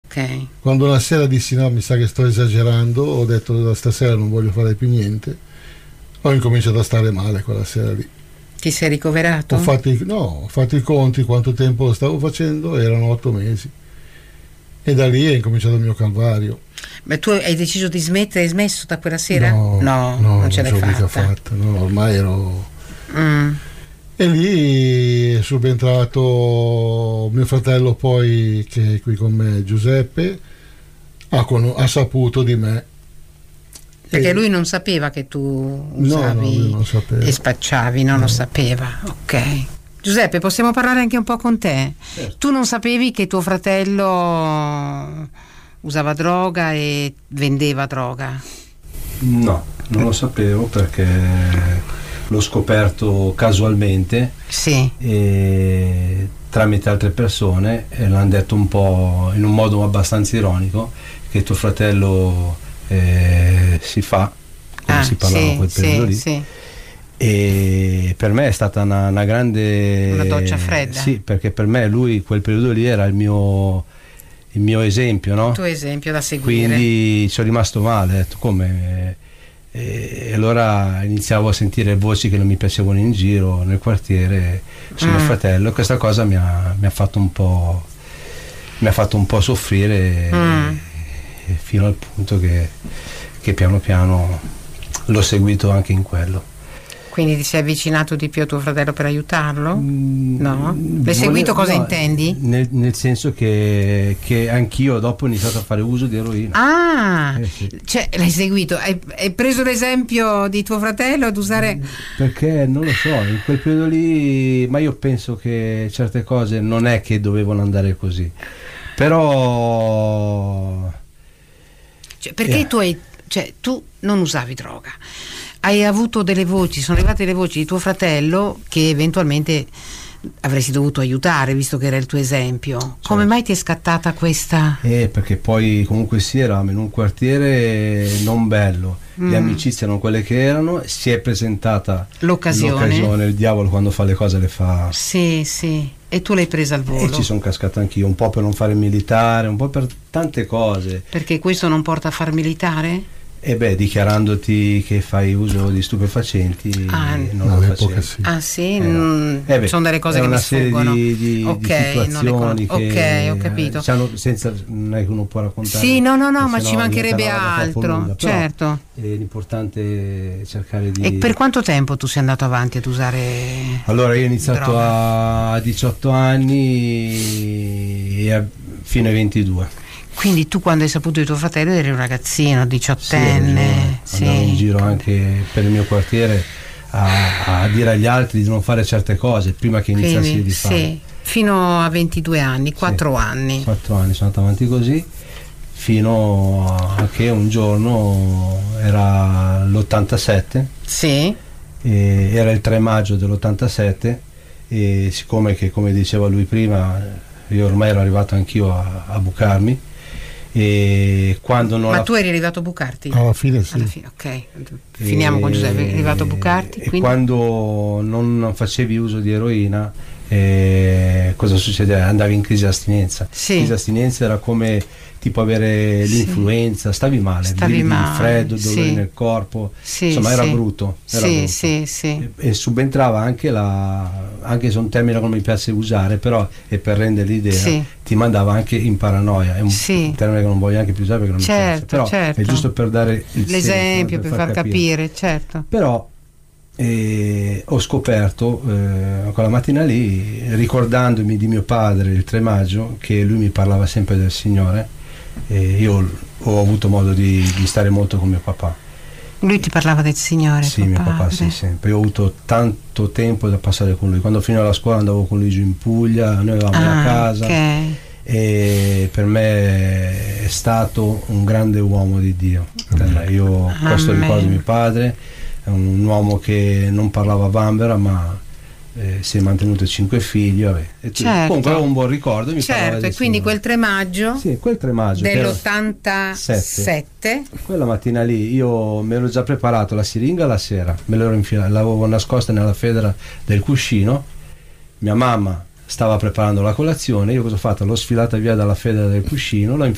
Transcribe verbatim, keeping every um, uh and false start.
Ok. Quando una sera dissi no, mi sa che sto esagerando, ho detto da stasera non voglio fare più niente, ho incominciato a stare male quella sera lì. Ti sei ricoverato? Ho fatto i, no, ho fatto i conti, quanto tempo lo stavo facendo, erano otto mesi. E da lì è incominciato il mio calvario. Ma tu hai deciso di smettere, hai smesso da quella sera? No, no, no non ce l'hai l'ho fatta. mica fatta, no, ormai ero... Mm. E lì è subentrato mio fratello poi, che è qui con me, Giuseppe, ha, con, ha saputo di me. Perché E... lui non sapeva che tu usavi no, no, lui non sapeva. E spacciavi, non no. lo sapeva. Ok. Giuseppe, possiamo parlare anche un po' con te? Certo. Tu non sapevi che tuo fratello usava droga e vendeva droga? No, non lo sapevo perché l'ho scoperto casualmente. Sì. E tramite altre persone e l'hanno detto un po' in un modo abbastanza ironico che tuo fratello eh, si fa, come ah, si parlava sì, in quel periodo sì, lì. Sì. E per me è stata una, una grande una doccia fredda. Sì, perché per me lui quel periodo lì era il mio il mio esempio, no? Il tuo esempio da seguire. Quindi ci sono rimasto male, ho detto come, e allora iniziavo a sentire voci che non mi piacevano in giro nel quartiere su mm. mio fratello, e questa cosa mi ha, mi ha fatto un po' mi ha fatto un po' soffrire mm. e, e fino al punto che, che piano piano l'ho seguito anche in quello. Quindi ti sei avvicinato di più a tuo fratello per aiutarlo? Mm, no? L'hai seguito, cosa no, intendi? Nel, nel senso che, che anch'io dopo ho iniziato a fare uso di eroina. Ah, eh, sì. Cioè l'hai seguito, hai, hai preso l'esempio di tuo fratello ad usare... Perché non lo so, in quel periodo lì, ma io penso che certe cose non è che dovevano andare così, però... Cioè, perché eh. tu hai, cioè tu non usavi droga, hai avuto delle voci, sono arrivate delle voci di tuo fratello che eventualmente avresti dovuto aiutare, visto che era il tuo esempio. Certo. Come mai ti è scattata questa? Eh, perché poi comunque sì, eravamo in un quartiere non bello, mm. le amicizie erano quelle che erano, si è presentata l'occasione. l'occasione, il diavolo quando fa le cose le fa. Sì, sì. E tu l'hai presa al volo. E ci sono cascato anch'io, un po' per non fare militare, un po' per tante cose. Perché questo non porta a far militare? E beh, dichiarandoti che fai uso di stupefacenti, ah, non lo facevi. Sì. Ah sì? Eh, no. eh beh, sono delle cose che mi sfuggono. Di, di, okay, di situazioni non le che ok, ho capito. Diciamo, senza, non è che uno può raccontare. Sì, no, no, no, ma ci no mancherebbe altro. Nulla, certo. È l'importante cercare di. E per quanto tempo tu sei andato avanti ad usare? Allora, io ho iniziato droga? a diciotto anni e a, fino ai ventidue. Quindi tu quando hai saputo di tuo fratello eri un ragazzino, diciottenne. Sì, andavo sì. in giro anche per il mio quartiere a, a dire agli altri di non fare certe cose prima che iniziassi Quindi, di fare. Sì, fino a ventidue anni, quattro sì, anni. quattro anni sono andato avanti così fino a che un giorno era l'ottantasette. Sì. E era il tre maggio dell'ottantasette e siccome che, come diceva lui prima, io ormai ero arrivato anch'io a, a bucarmi. E quando non ma la... tu eri arrivato a bucarti? Alla fine sì. Alla fine, ok. Finiamo e... con Giuseppe, eri arrivato a bucarti. E quindi... quando non facevi uso di eroina, eh, cosa succedeva? Andavi in crisi astinenza. Sì. Crisi astinenza era come tipo avere l'influenza, stavi male, stavi male, freddo, dolori sì. nel corpo, sì, insomma era sì. brutto, era sì, brutto. Sì, sì. E, e subentrava anche la, anche se un termine che non mi piace usare, però è per rendere l'idea, sì. ti mandava anche in paranoia, è un, sì. un termine che non voglio neanche più usare perché non certo, mi piace, però certo. è giusto per dare il l'esempio, per, per far capire. capire, certo. Però e ho scoperto eh, quella mattina lì, ricordandomi di mio padre il tre maggio, che lui mi parlava sempre del Signore, e io ho avuto modo di, di stare molto con mio papà. Lui ti parlava del Signore? Sì, mio papà, sì, sempre. Io ho avuto tanto tempo da passare con lui. Quando finivo la scuola andavo con lui giù in Puglia, noi avevamo ah, una casa, okay. E per me è stato un grande uomo di Dio. Mm. Io Amen. Questo ricordo di mio padre, è un uomo che non parlava bambera, ma eh, si è mantenuto cinque figli, vabbè. E certo. Comunque avevo un buon ricordo, mi certo, e quindi quel tre maggio, sì, quel tre maggio dell'ottantasette, quella mattina lì io mi ero già preparato la siringa la sera, me l'ero infilata, l'avevo nascosta nella federa del cuscino, mia mamma stava preparando la colazione, io cosa ho fatto? L'ho sfilata via dalla federa del cuscino, l'ho